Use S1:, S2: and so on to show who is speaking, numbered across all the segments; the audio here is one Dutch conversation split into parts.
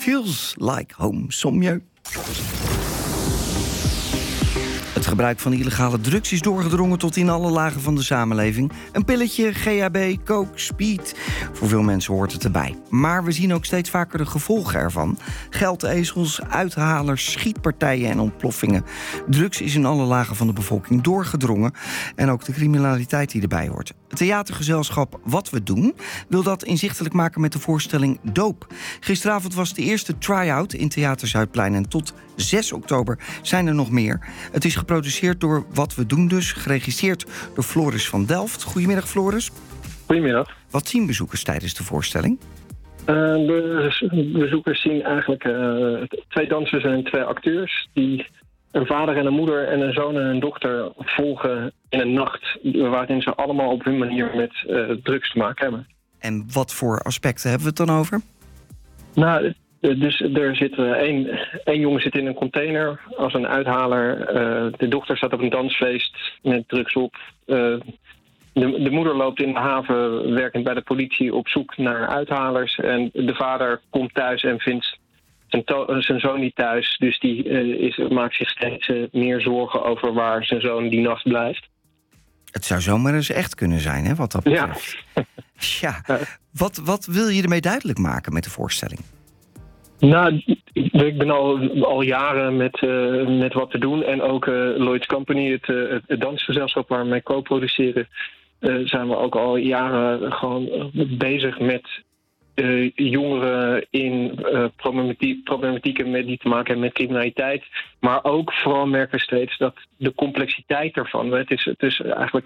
S1: Feels like home, Sommieu. Het gebruik van illegale drugs is doorgedrongen tot in alle lagen van de samenleving. Een pilletje, GHB, coke, speed. Voor veel mensen hoort het erbij. Maar we zien ook steeds vaker de gevolgen ervan. Geldezels, uithalers, schietpartijen en ontploffingen. Drugs is in alle lagen van de bevolking doorgedrongen. En ook de criminaliteit die erbij hoort. Het theatergezelschap Wat We Doen wil dat inzichtelijk maken met de voorstelling Doop. Gisteravond was de eerste try-out in Theater Zuidplein. En tot 6 oktober zijn er nog meer. Het is geproduceerd door Wat We Doen dus. Geregisseerd door Floris van Delft. Goedemiddag, Floris.
S2: Goedemiddag.
S1: Wat zien bezoekers tijdens de voorstelling?
S2: De bezoekers zien eigenlijk 2 dansers en 2 acteurs die een vader en een moeder en een zoon en een dochter volgen in een nacht waarin ze allemaal op hun manier met drugs te maken hebben.
S1: En wat voor aspecten hebben we het dan over?
S2: Nou, dus er zit één jongen zit in een container als een uithaler. De dochter staat op een dansfeest met drugs op. De moeder loopt in de haven, werkend bij de politie, op zoek naar uithalers. En de vader komt thuis en vindt zijn zoon niet thuis. Dus die maakt zich steeds meer zorgen over waar zijn zoon die nacht blijft.
S1: Het zou zomaar eens echt kunnen zijn, hè, wat dat betreft. Ja. Wat wil je ermee duidelijk maken met de voorstelling?
S2: Nou, ik ben al jaren met Wat Te Doen. En ook Lloyd's Company, het dansgezelschap waar we mee co-produceren, zijn we ook al jaren gewoon bezig met jongeren in problematieken die te maken hebben met criminaliteit. Maar ook vooral merken we steeds dat de complexiteit ervan. Het is eigenlijk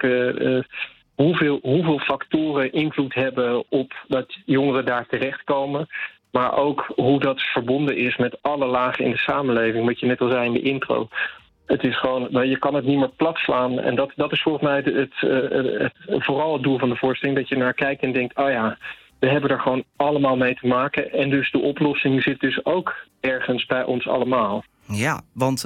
S2: hoeveel factoren invloed hebben op dat jongeren daar terechtkomen. Maar ook hoe dat verbonden is met alle lagen in de samenleving. Wat je net al zei in de intro. Het is gewoon, je kan het niet meer plat slaan. En dat is volgens mij vooral het doel van de voorstelling. Dat je naar kijkt en denkt, oh ja, we hebben er gewoon allemaal mee te maken. En dus de oplossing zit dus ook ergens bij ons allemaal.
S1: Ja, want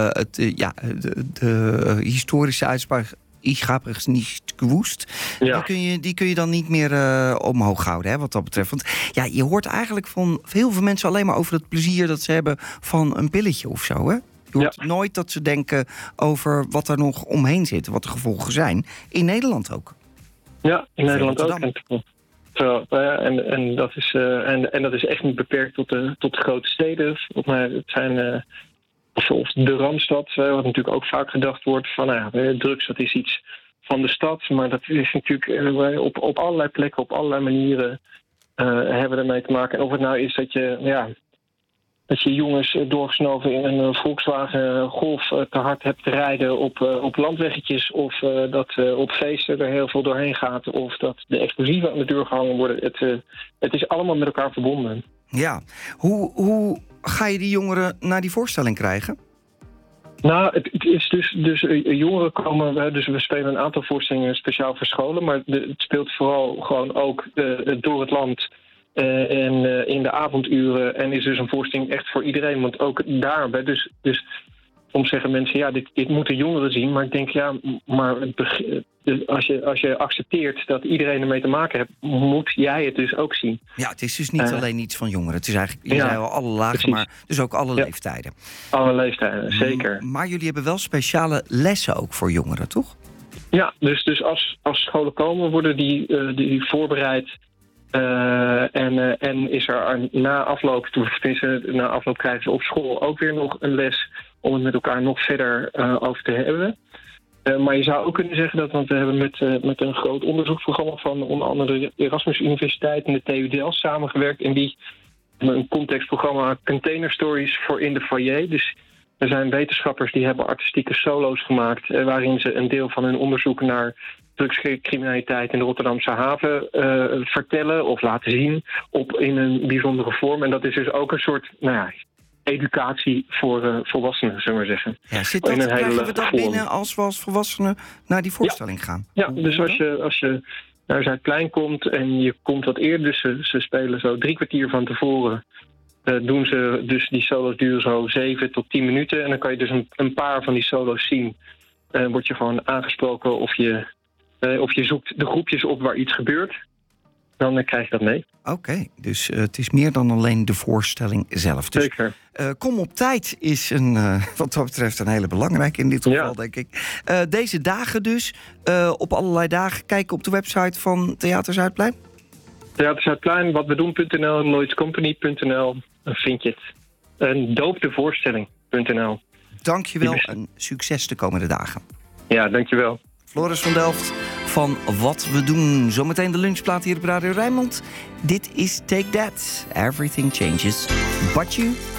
S1: de historische uitspraak, ich habe es nicht gewusst. Ja. Die kun je dan niet meer omhoog houden, hè, wat dat betreft. Want ja, je hoort eigenlijk van heel veel mensen alleen maar over het plezier dat ze hebben van een pilletje of zo, hè? Je hoort nooit dat ze denken over wat er nog omheen zit, wat de gevolgen zijn. In Nederland ook. Ja, in Nederland ook.
S2: En dat is echt niet beperkt tot de grote steden. Het zijn of de Randstad, wat natuurlijk ook vaak gedacht wordt van drugs, dat is iets van de stad. Maar dat is natuurlijk op allerlei plekken, op allerlei manieren hebben we ermee te maken. En of het nou is dat je jongens doorgesnoven in een Volkswagen Golf te hard hebt te rijden op landweggetjes, of dat op feesten er heel veel doorheen gaat, of dat de explosieven aan de deur gehangen worden. Het is allemaal met elkaar verbonden. Ja, hoe ga je die jongeren naar die voorstelling krijgen? Nou, het is dus jongeren komen, dus we spelen een aantal voorstellingen speciaal voor scholen, maar het speelt vooral gewoon ook door het land en in de avonduren, en is dus een voorstelling echt voor iedereen, want ook daarbij, dus soms zeggen mensen, dit moeten jongeren zien, maar ik denk, maar als je accepteert dat iedereen ermee te maken heeft, moet jij het dus ook zien. Ja, het is dus niet alleen iets van jongeren. Het is eigenlijk, je zei al alle lagen, precies. Maar dus ook alle leeftijden. Alle leeftijden, zeker. Maar jullie hebben wel speciale lessen ook voor jongeren, toch? Ja, dus als scholen komen, worden die voorbereid. En is er na afloop krijgen ze op school ook weer nog een les om het met elkaar nog verder over te hebben. Maar je zou ook kunnen zeggen dat, want we hebben met een groot onderzoeksprogramma van onder andere de Erasmus Universiteit en de TU Delft samengewerkt. En die hebben een contextprogramma Container Stories voor in de foyer. Dus er zijn wetenschappers die hebben artistieke solo's gemaakt, waarin ze een deel van hun onderzoek naar drugscriminaliteit in de Rotterdamse haven vertellen of laten zien in een bijzondere vorm. En dat is dus ook een soort educatie voor volwassenen, zullen we maar zeggen. Ja, krijgen we dat binnen als we als volwassenen naar die voorstelling gaan? Ja, dus als je naar Zuidplein komt en je komt wat eerder, dus ze spelen zo 3 kwartier van tevoren, doen ze dus die solo's duren zo 7 tot 10 minuten. En dan kan je dus een paar van die solo's zien. Word je gewoon aangesproken of je zoekt de groepjes op waar iets gebeurt. dan krijg je dat mee.
S1: Oké, dus het is meer dan alleen de voorstelling zelf. Dus,
S2: Zeker.
S1: Kom op tijd is wat dat betreft een hele belangrijke in dit geval, denk ik. Deze dagen dus, op allerlei dagen, kijken op de website van Theater Zuidplein?
S2: Theater Zuidplein, watwedoen.nl, lloydscompany.nl, dan vind je het. En doopdevoorstelling.nl.
S1: Dankjewel en succes de komende dagen.
S2: Ja, dankjewel.
S1: Floris van Delft van Wat We Doen. Zometeen de lunchplaat hier op Radio Rijnmond. Dit is Take That. Everything changes but you.